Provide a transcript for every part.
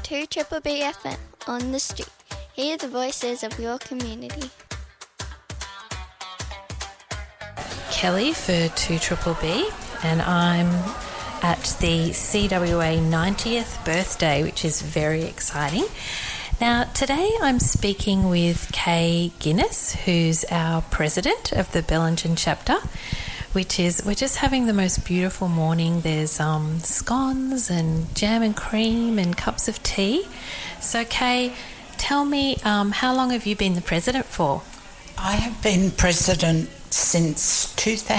2 Triple B FM on the street. Hear the voices of your community. Kelly for 2 Triple B, and I'm at the CWA 90th birthday, which is very exciting. Now, today I'm speaking with Kay Guinness, who's our president of the Bellingen chapter, we're just having the most beautiful morning. There's scones and jam and cream and cups of tea. So, Kay, tell me, how long have you been the president for? I have been president since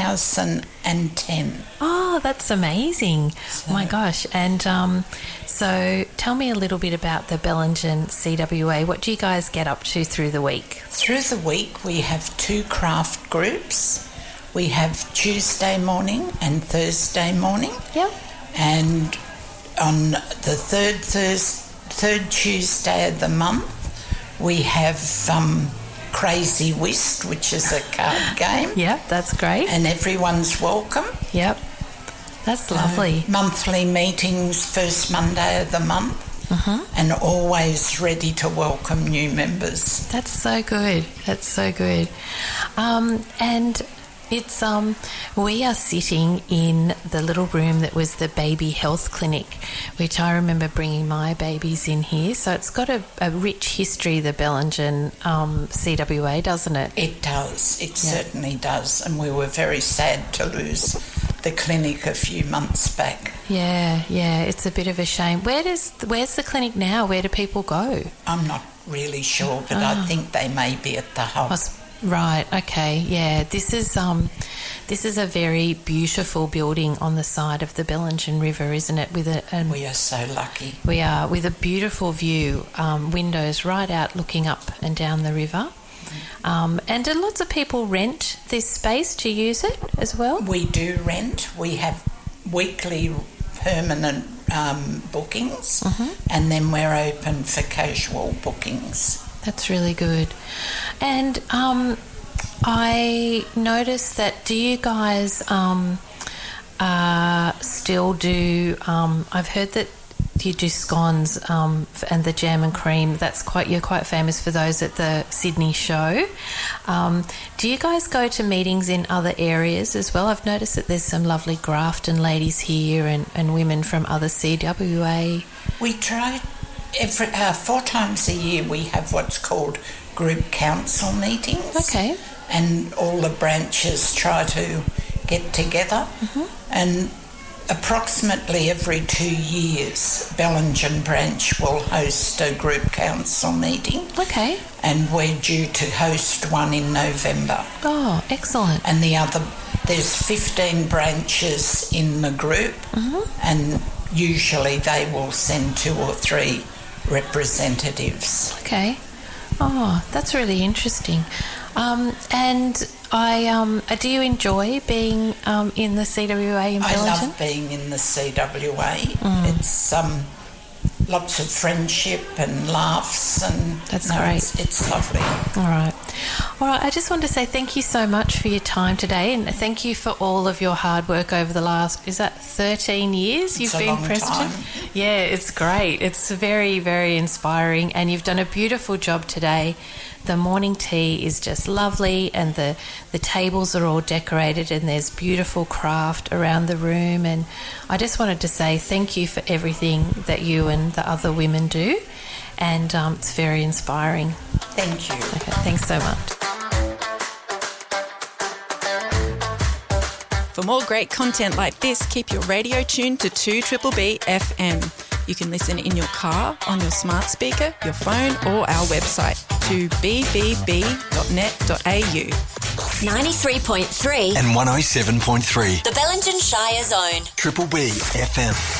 2010. Oh, that's amazing. Oh my gosh. And so tell me a little bit about the Bellingen CWA. What do you guys get up to through the week? Through the week we have 2 craft groups. We have Tuesday morning and Thursday morning. Yep. And on the third Tuesday of the month we have Crazy Whist, which is a card game. Yep, that's great. And everyone's welcome. Yep, that's lovely. Monthly meetings, first Monday of the month, and always ready to welcome new members. That's so good. That's so good. And it's we are sitting in the little room that was the baby health clinic, which I remember bringing my babies in here. So it's got a rich history, the Bellingen CWA, doesn't it? It does. It certainly does. And we were very sad to lose the clinic a few months back. Yeah. It's a bit of a shame. Where's the clinic now? Where do people go? I'm not really sure, but I think they may be at the hub. Right, okay, yeah. This is a very beautiful building on the side of the Bellingen River, isn't it? We are so lucky. We are, with a beautiful view, windows right out looking up and down the river. And do lots of people rent this space to use it as well? We do rent. We have weekly permanent bookings, and then we're open for casual bookings. That's really good. And I noticed that, do you guys still do, I've heard that you do scones and the jam and cream. You're quite famous for those at the Sydney show. Do you guys go to meetings in other areas as well? I've noticed that there's some lovely Grafton ladies here and women from other CWA. We try 4 times a year we have what's called group council meetings. Okay. And all the branches try to get together. And approximately every 2 years Bellingen branch will host a group council meeting. Okay. And we're due to host one in November. Oh, excellent. And there's 15 branches in the group, and usually they will send 2 or 3 representatives. Okay. Oh, that's really interesting. And do you enjoy being in the CWA in Bellingen? I love being in the CWA. It's lots of friendship and laughs, and that's great. It's lovely. All right. I just want to say thank you so much for your time today, and thank you for all of your hard work over the last, 13 years you've been president? Time. Yeah, it's great. It's very, very inspiring, and you've done a beautiful job today. The morning tea is just lovely, and the tables are all decorated, and there's beautiful craft around the room. And I just wanted to say thank you for everything that you and the other women do, and it's very inspiring. Thank you. Okay, thanks so much. For more great content like this, keep your radio tuned to 2 Triple B FM. You can listen in your car, on your smart speaker, your phone, or our website to bbb.net.au. 93.3 and 107.3. The Bellingen Shire Zone. Triple B FM.